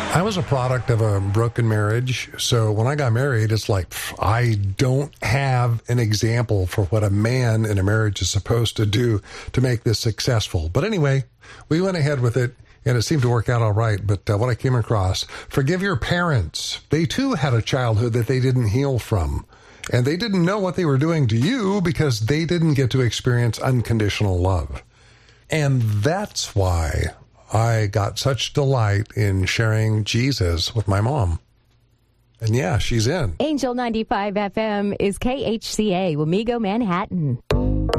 I was a product of a broken marriage. So when I got married, it's like, I don't have an example for what a man in a marriage is supposed to do to make this successful. But anyway, we went ahead with it, and it seemed to work out all right. But what I came across, forgive your parents. They too had a childhood that they didn't heal from. And they didn't know what they were doing to you because they didn't get to experience unconditional love. And that's why I got such delight in sharing Jesus with my mom. And yeah, she's in. Angel 95 FM is KHCA, Wamego, Manhattan.